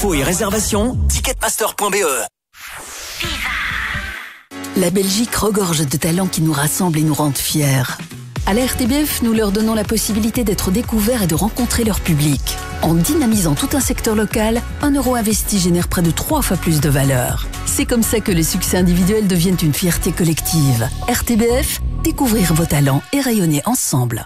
Infos et réservations, ticketmaster.be. La Belgique regorge de talents qui nous rassemblent et nous rendent fiers. À la RTBF, nous leur donnons la possibilité d'être découverts et de rencontrer leur public. En dynamisant tout un secteur local, 1 euro investi génère près de 3 fois plus de valeur. C'est comme ça que les succès individuels deviennent une fierté collective. RTBF, découvrir vos talents et rayonner ensemble.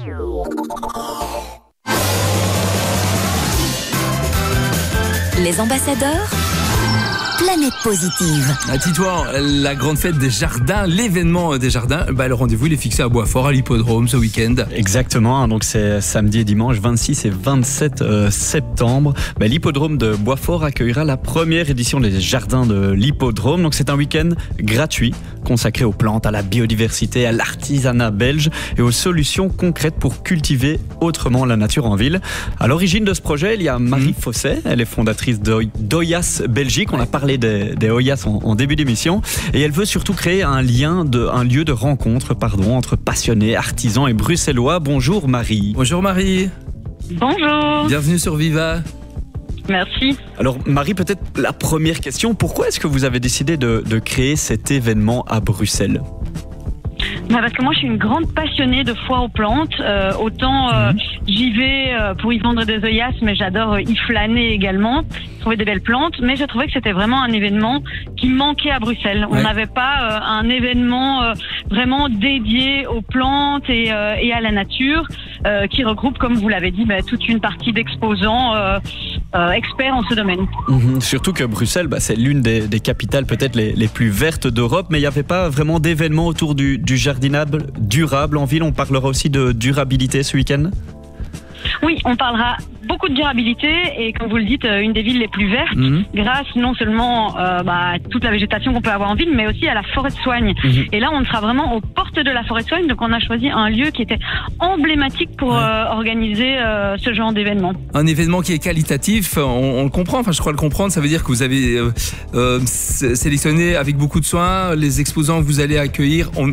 Les ambassadeurs, Planète Positive. À Titouan, la grande fête des jardins, l'événement des jardins, le rendez-vous il est fixé à Boisfort, à l'hippodrome ce week-end. Exactement, donc c'est samedi et dimanche 26 et 27 septembre. L'hippodrome de Boisfort accueillera la première édition des jardins de l'hippodrome. Donc c'est un week-end gratuit consacré aux plantes, à la biodiversité, à l'artisanat belge et aux solutions concrètes pour cultiver autrement la nature en ville. À l'origine de ce projet, il y a Marie Fosset, elle est fondatrice d'Oyas Belgique. On a parlé des Oyas en début d'émission et elle veut surtout créer un lieu de rencontre entre passionnés, artisans et bruxellois. Bonjour Marie. Bonjour Marie. Bonjour. Bienvenue sur Viva. Merci. Alors Marie, peut-être la première question, pourquoi est-ce que vous avez décidé de créer cet événement à Bruxelles ? Parce que moi je suis une grande passionnée de foire aux plantes, autant j'y vais pour y vendre des œillasses, mais j'adore y flâner également, trouver des belles plantes, mais j'ai trouvé que c'était vraiment un événement qui manquait à Bruxelles. On n'avait pas un événement vraiment dédié aux plantes et à la nature, qui regroupe, comme vous l'avez dit, toute une partie d'exposants experts en ce domaine. Surtout que Bruxelles, c'est l'une des capitales peut-être les plus vertes d'Europe, mais il n'y avait pas vraiment d'événement autour du jardinage durable en ville. On parlera aussi de durabilité ce week-end. Oui, on parlera beaucoup de durabilité et comme vous le dites, une des villes les plus vertes, grâce non seulement à toute la végétation qu'on peut avoir en ville, mais aussi à la forêt de soigne. Et là, on sera vraiment aux portes de la forêt de soigne, donc on a choisi un lieu qui était emblématique pour organiser ce genre d'événement. Un événement qui est qualitatif, on le comprend, je crois le comprendre, ça veut dire que vous avez sélectionné avec beaucoup de soin les exposants que vous allez accueillir. On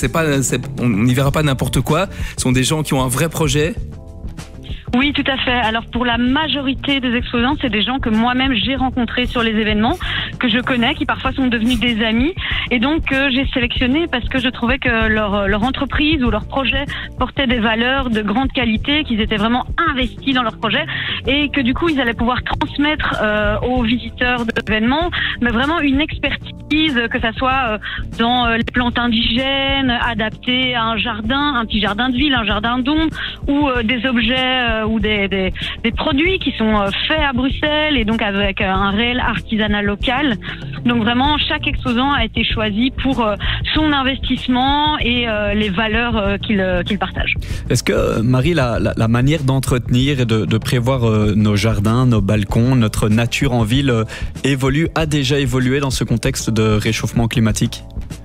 n'y verra pas n'importe quoi, ce sont des gens qui ont un vrai projet. Oui, tout à fait. Alors pour la majorité des exposants, c'est des gens que moi-même j'ai rencontrés sur les événements, que je connais, qui parfois sont devenus des amis, et donc j'ai sélectionné parce que je trouvais que leur entreprise ou leur projet portait des valeurs de grande qualité, qu'ils étaient vraiment investis dans leur projet, et que du coup ils allaient pouvoir transmettre aux visiteurs de l'événement, mais vraiment une expertise, que ça soit dans les plantes indigènes, adaptées à un jardin, un petit jardin de ville, un jardin d'ombre, ou des objets ou des produits qui sont faits à Bruxelles et donc avec un réel artisanat local. Donc vraiment, chaque exposant a été choisi pour son investissement et les valeurs qu'il partage. Est-ce que, Marie, la manière d'entretenir et de prévoir nos jardins, nos balcons, notre nature en ville a déjà évolué dans ce contexte de réchauffement climatique ?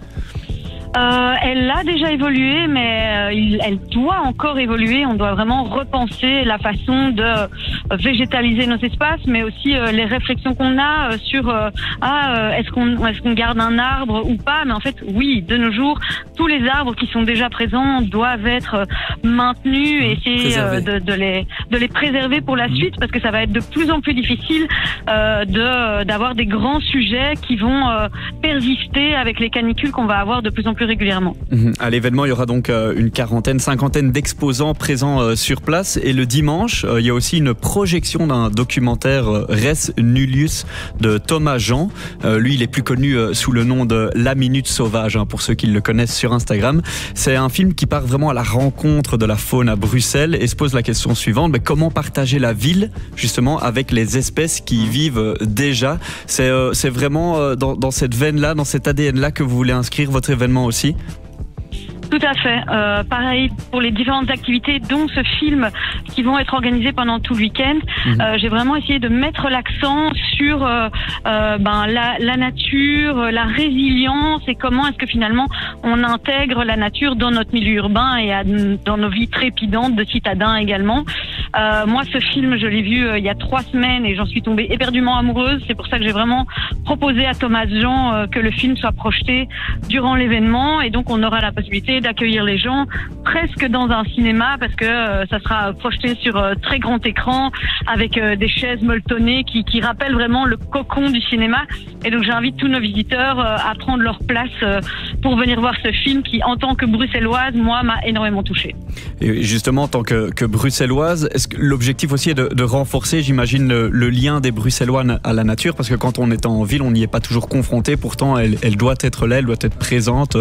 Elle a déjà évolué, mais elle doit encore évoluer. On doit vraiment repenser la façon de végétaliser nos espaces, mais aussi les réflexions qu'on a sur est-ce qu'on garde un arbre ou pas. Mais en fait, oui, de nos jours, tous les arbres qui sont déjà présents doivent être maintenus et essayer de les préserver pour la suite, parce que ça va être de plus en plus difficile d'avoir des grands sujets qui vont persister avec les canicules qu'on va avoir de plus en plus régulièrement. À l'événement, il y aura donc une cinquantaine d'exposants présents sur place. Et le dimanche, il y a aussi une projection d'un documentaire Res Nullius de Thomas Jean. Lui, il est plus connu sous le nom de La Minute Sauvage, pour ceux qui le connaissent sur Instagram. C'est un film qui part vraiment à la rencontre de la faune à Bruxelles et se pose la question suivante, comment partager la ville justement avec les espèces qui y vivent déjà. C'est vraiment dans cette veine-là, dans cet ADN-là que vous voulez inscrire votre événement aussi? Tout à fait. Pareil pour les différentes activités, dont ce film, qui vont être organisées pendant tout le week-end. J'ai vraiment essayé de mettre l'accent sur la nature, la résilience et comment est-ce que finalement on intègre la nature dans notre milieu urbain et dans nos vies trépidantes de citadins également. Moi, ce film, je l'ai vu il y a 3 semaines et j'en suis tombée éperdument amoureuse. C'est pour ça que j'ai vraiment proposé à Thomas Jean que le film soit projeté durant l'événement, et donc on aura la possibilité d'accueillir les gens presque dans un cinéma, parce que ça sera projeté sur très grand écran avec des chaises molletonnées qui rappellent vraiment le cocon du cinéma. Et donc j'invite tous nos visiteurs à prendre leur place pour venir voir ce film qui, en tant que bruxelloise, moi, m'a énormément touchée. Et justement, en tant que bruxelloise, est-ce que l'objectif aussi est de renforcer, j'imagine, le lien des Bruxellois à la nature, parce que quand on est en ville, on n'y est pas toujours confronté. Pourtant, elle doit être là, elle doit être présente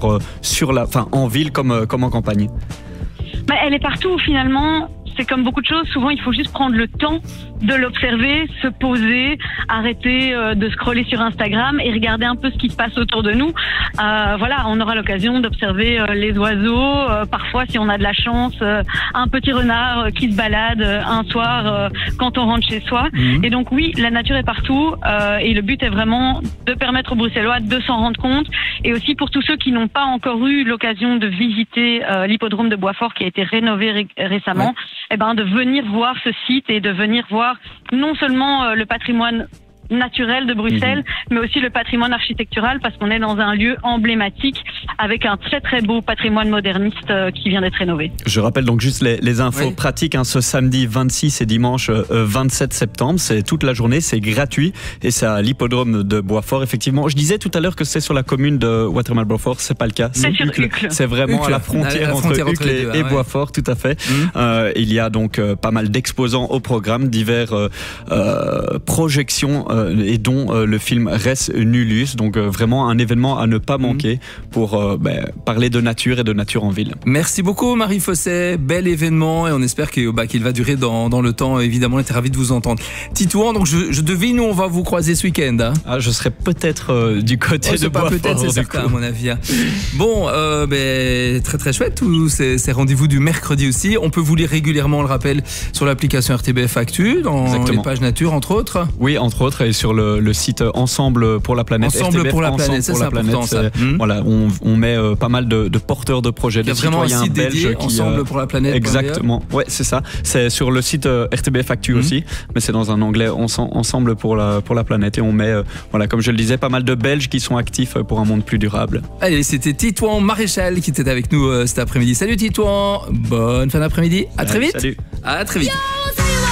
en ville comme en campagne. Elle est partout finalement. C'est comme beaucoup de choses, souvent il faut juste prendre le temps de l'observer, se poser, arrêter de scroller sur Instagram et regarder un peu ce qui se passe autour de nous. Voilà, on aura l'occasion d'observer les oiseaux, parfois si on a de la chance, un petit renard qui se balade un soir quand on rentre chez soi. Et donc oui, la nature est partout et le but est vraiment de permettre aux Bruxellois de s'en rendre compte, et aussi pour tous ceux qui n'ont pas encore eu l'occasion de visiter l'hippodrome de Boisfort qui a été rénové récemment. Ouais. De venir voir ce site et de venir voir non seulement le patrimoine naturel de Bruxelles, mais aussi le patrimoine architectural, parce qu'on est dans un lieu emblématique avec un très très beau patrimoine moderniste qui vient d'être rénové. Je rappelle donc juste les infos pratiques, ce samedi 26 et dimanche 27 septembre, c'est toute la journée, c'est gratuit et c'est à l'hippodrome de Boisfort. Effectivement, je disais tout à l'heure que c'est sur la commune de Watermal-Beaufort, c'est pas le cas. C'est sur Uccle. C'est vraiment à la frontière entre Uccle et Boisfort, tout à fait. Il y a donc pas mal d'exposants au programme, divers projections et dont le film Res Nullus, donc vraiment un événement à ne pas manquer pour parler de nature et de nature en ville. Merci beaucoup Marie Fosset, bel événement, et on espère qu'il va durer dans le temps. Évidemment, on était ravis de vous entendre. Titouan, donc je devine où on va vous croiser ce week-end. Hein. Je serai peut-être du côté de Boisfort. Peut-être, c'est certain à mon avis. Bon, très très chouette, tous ces rendez-vous du mercredi aussi. On peut vous lire régulièrement, on le rappelle, sur l'application RTBF Actu, dans les pages nature entre autres. Oui, entre autres, et sur le site Ensemble pour la planète. Ensemble pour la planète, c'est important ça. Voilà, on met pas mal de porteurs de projets, de citoyens belges qui Ensemble pour la planète. Exactement. Ouais, c'est ça. C'est sur le site RTBF Actu aussi, mais c'est dans un onglet Ensemble pour la planète, et on met comme je le disais, pas mal de Belges qui sont actifs pour un monde plus durable. Allez, c'était Titouan Maréchal qui était avec nous cet après-midi. Salut Titouan, bonne fin d'après-midi. À très vite. Salut. À très vite.